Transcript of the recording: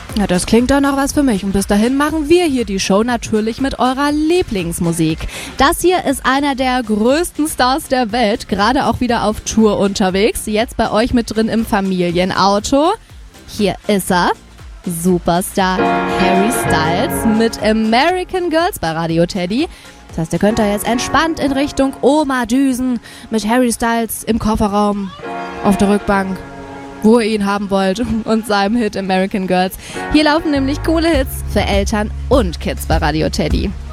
Ja, das klingt doch noch was für mich. Und bis dahin machen wir hier die Show natürlich mit eurer Lieblingsmusik. Das hier ist einer der größten Stars der Welt, gerade auch wieder auf Tour unterwegs. Jetzt bei euch mit drin im Familienauto. Hier ist er, Superstar Harry Styles mit American Girls bei Radio Teddy. Das heißt, ihr könnt da jetzt entspannt in Richtung Oma düsen mit Harry Styles im Kofferraum, auf der Rückbank, wo ihr ihn haben wollt, und seinem Hit American Girls. Hier laufen nämlich coole Hits für Eltern und Kids bei Radio Teddy.